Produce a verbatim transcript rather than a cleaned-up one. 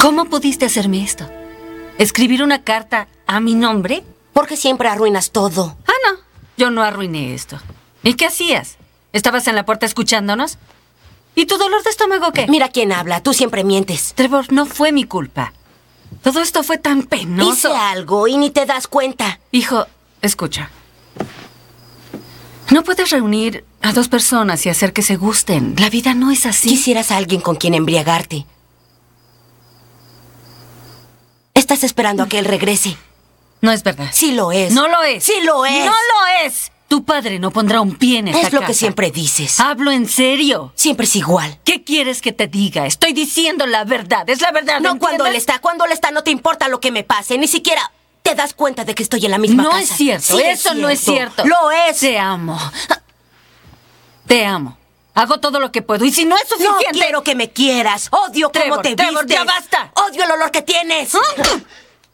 ¿Cómo pudiste hacerme esto? ¿Escribir una carta a mi nombre? Porque siempre arruinas todo. Ah, no. Yo no arruiné esto. ¿Y qué hacías? ¿Estabas en la puerta escuchándonos? ¿Y tu dolor de estómago qué? Mira quién habla. Tú siempre mientes. Trevor, no fue mi culpa. Todo esto fue tan penoso. Hice algo y ni te das cuenta. Hijo, escucha. No puedes reunir a dos personas y hacer que se gusten. La vida no es así. Quisieras a alguien con quien embriagarte. Estás esperando a que él regrese. No es verdad. Sí lo es. No lo es. Sí lo es. No lo es. Tu padre no pondrá un pie en esta Es lo casa. que siempre dices. Hablo en serio. Siempre es igual. ¿Qué quieres que te diga? Estoy diciendo la verdad. Es la verdad. No, ¿entiendes? cuando él está. Cuando él está no te importa lo que me pase. Ni siquiera te das cuenta de que estoy en la misma No casa. es cierto. Sí Eso no es cierto. Lo es. Te amo. Te amo. Hago todo lo que puedo. Y si no es No suficiente... quiero que me quieras. Odio cómo Trevor, te Trevor, vistes. ya basta. Odio el olor que tienes. ¿Ah?